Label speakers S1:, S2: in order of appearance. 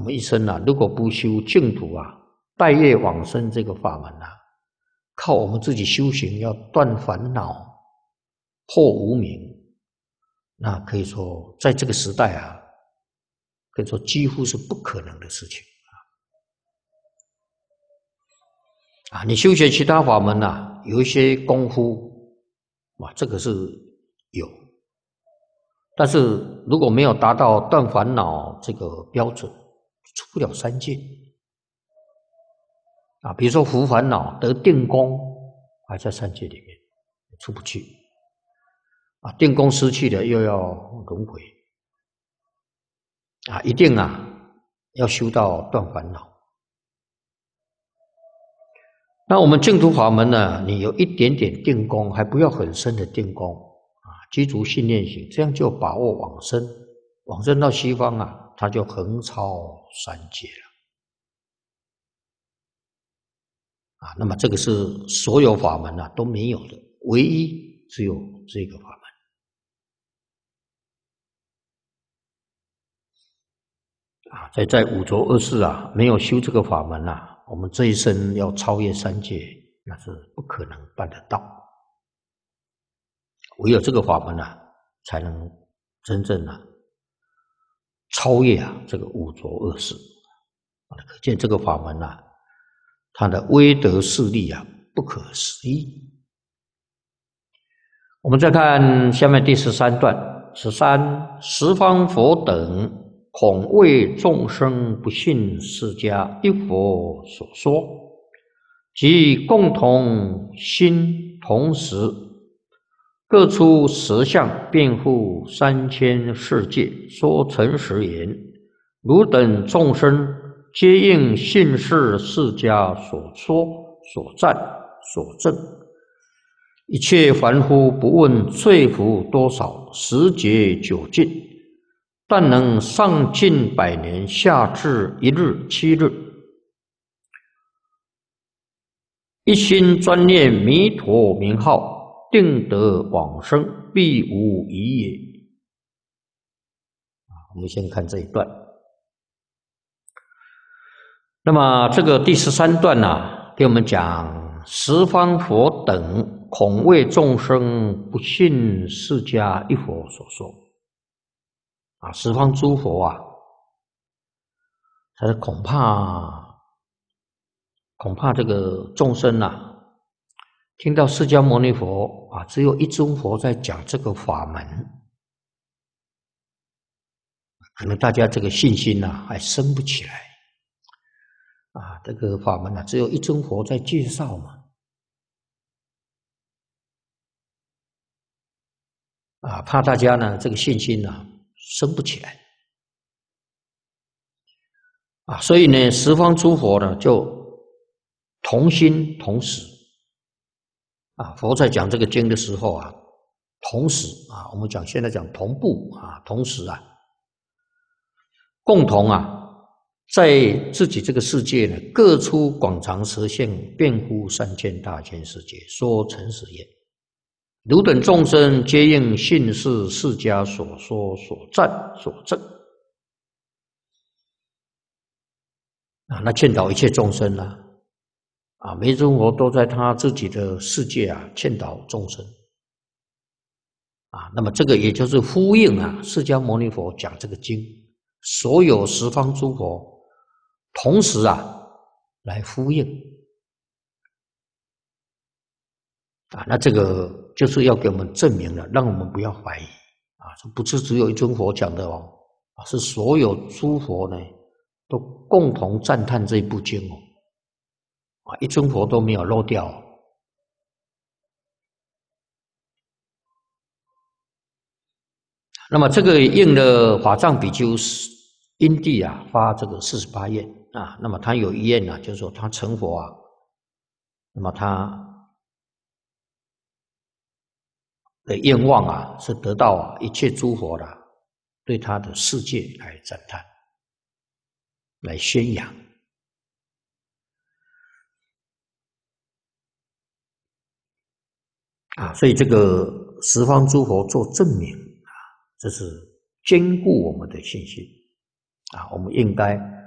S1: 们一生啊，如果不修净土啊，带业往生这个法门啊，靠我们自己修行，要断烦恼、破无明，那可以说在这个时代啊，可以说几乎是不可能的事情啊！你修学其他法门啊，有一些功夫，哇，这个是有，但是如果没有达到断烦恼这个标准，出不了三界啊。比如说伏烦恼得定功，还在三界里面出不去啊。定功失去了，又要轮回啊，一定啊要修到断烦恼。那我们净土法门呢，你有一点点定功，还不要很深的定功啊，具足信念行，这样就把握往生，往生到西方啊，它就横超三界了啊。那么这个是所有法门啊都没有的，唯一只有这个法门啊。在五浊恶世啊，没有修这个法门啊，我们这一生要超越三界，那是不可能办得到。唯有这个法门啊，才能真正啊超越啊这个五浊恶世。可见这个法门啊，它的威德势力啊不可思议。我们再看下面第13段，13十方佛等恐为众生不信释迦一佛所说，即共同心同时，各出实相，遍覆3000世界，说诚实言：汝等众生皆应信是释迦所说、所赞、所证。一切凡夫不问罪福多少，时节久近，但能上尽100年，下至1日、7日，一心专念弥陀名号，定得往生，必无疑也。我们先看这一段。那么这个第13段啊，给我们讲十方佛等恐为众生不信释迦一佛所说啊，十方诸佛啊，他是恐怕这个众生啊，听到释迦牟尼佛啊，只有一尊佛在讲这个法门，可能大家这个信心啊还升不起来啊，这个法门啊，只有一尊佛在介绍嘛。啊，怕大家呢这个信心呢升不起来啊，所以呢十方诸佛呢就同心同时啊，佛在讲这个经的时候啊，同时啊，我们讲现在讲同步啊，同时啊，共同啊，在自己这个世界呢，各出广长舌相，遍覆3000大千世界，说诚实言。汝等众生皆应信是释迦所说、所赞、所证啊，那劝导一切众生啊，啊，每尊佛都在他自己的世界啊，劝导众生啊。那么这个也就是呼应啊，释迦牟尼佛讲这个经，所有十方诸佛同时啊来呼应啊。那这个就是要给我们证明了，让我们不要怀疑啊，这不是只有一尊佛讲的哦，啊，是所有诸佛呢都共同赞叹这一部经哦，啊，一尊佛都没有漏掉哦。那么这个应了法藏比丘因地啊发这个48愿啊，那么他有一愿啊，就是说他成佛啊，那么他的愿望啊，是得到啊一切诸佛的对他的世界来赞叹，来宣扬啊，所以这个十方诸佛做证明啊，这是坚固我们的信心啊，我们应该